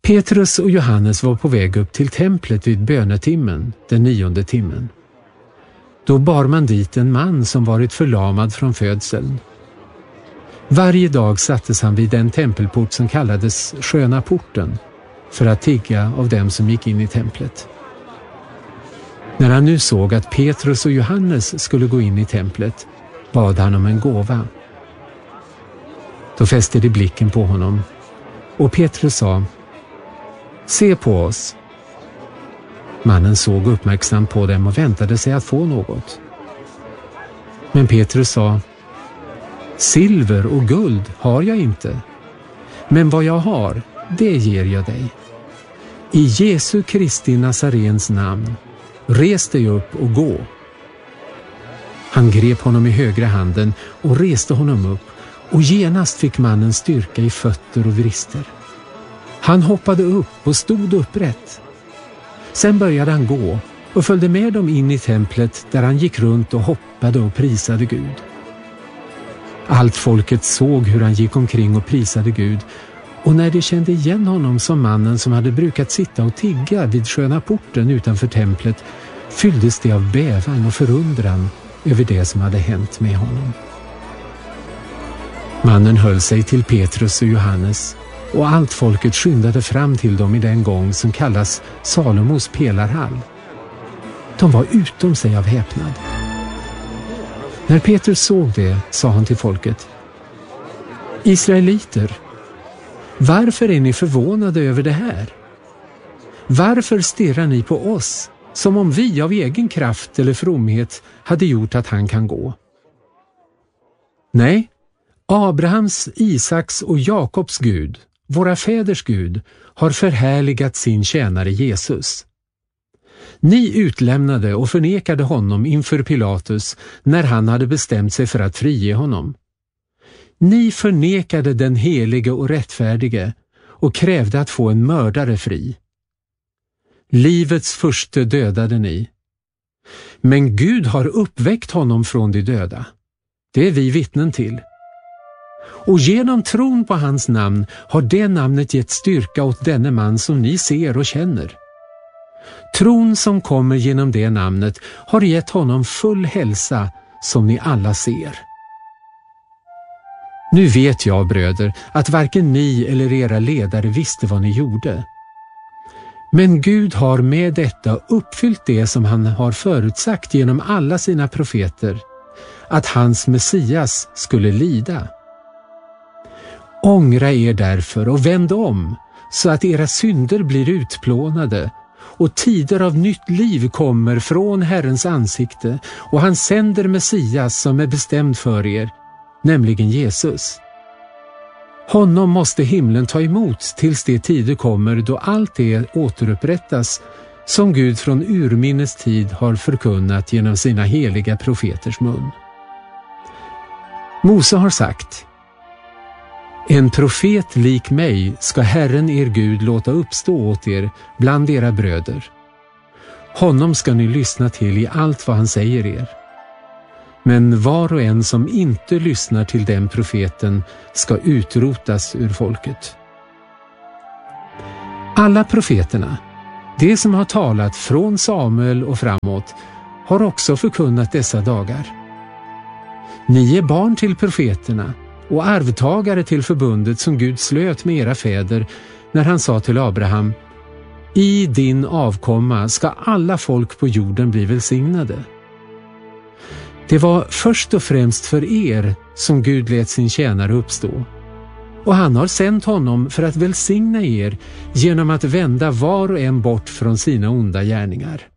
Petrus och Johannes var på väg upp till templet vid bönetimmen, den 9:e timmen. Då bar man dit en man som varit förlamad från födseln. Varje dag sattes han vid den tempelport som kallades Sköna porten för att tigga av dem som gick in i templet. När han nu såg att Petrus och Johannes skulle gå in i templet bad han om en gåva. Då fäste de blicken på honom och Petrus sa: "Se på oss." Mannen såg uppmärksamt på dem och väntade sig att få något. Men Petrus sa: "Silver och guld har jag inte, men vad jag har, det ger jag dig. I Jesu Kristi Nazarens namn, res dig upp och gå." Han grep honom i högra handen och reste honom upp, och genast fick mannen styrka i fötter och vrister. Han hoppade upp och stod upprätt. Sen började han gå och följde med dem in i templet, där han gick runt och hoppade och prisade Gud. Allt folket såg hur han gick omkring och prisade Gud, och när de kände igen honom som mannen som hade brukat sitta och tigga vid Sköna porten utanför templet, fylldes de av bävan och förundran över det som hade hänt med honom. Mannen höll sig till Petrus och Johannes, och allt folket skyndade fram till dem i den gång som kallas Salomos pelarhall. De var utom sig av häpnad. När Petrus såg det sa han till folket: "Israeliter, varför är ni förvånade över det här? Varför stirrar ni på oss som om vi av egen kraft eller fromhet hade gjort att han kan gå? Nej, Abrahams, Isaks och Jakobs Gud, våra fäders Gud, har förhärligat sin tjänare Jesus. Ni utlämnade och förnekade honom inför Pilatus när han hade bestämt sig för att frige honom. Ni förnekade den helige och rättfärdige och krävde att få en mördare fri. Livets förste dödade ni. Men Gud har uppväckt honom från de döda. Det är vi vittnen till. Och genom tron på hans namn har det namnet gett styrka åt denne man som ni ser och känner. Tron som kommer genom det namnet har gett honom full hälsa som ni alla ser. Nu vet jag, bröder, att varken ni eller era ledare visste vad ni gjorde. Men Gud har med detta uppfyllt det som han har förutsagt genom alla sina profeter, att hans Messias skulle lida. Ångra er därför och vänd om, så att era synder blir utplånade och tider av nytt liv kommer från Herrens ansikte, och han sänder Messias som är bestämd för er, nämligen Jesus. Honom måste himlen ta emot tills de tider kommer då allt det återupprättas som Gud från urminnes tid har förkunnat genom sina heliga profeters mun. Mose har sagt: "En profet lik mig ska Herren er Gud låta uppstå åt er bland era bröder. Honom ska ni lyssna till i allt vad han säger er. Men var och en som inte lyssnar till den profeten ska utrotas ur folket." Alla profeterna, de som har talat från Samuel och framåt, har också förkunnat dessa dagar. Ni är barn till profeterna och arvtagare till förbundet som Gud slöt med era fäder när han sa till Abraham: "I din avkomma ska alla folk på jorden bli välsignade." Det var först och främst för er som Gud lät sin tjänare uppstå, och han har sänt honom för att välsigna er genom att vända var och en bort från sina onda gärningar.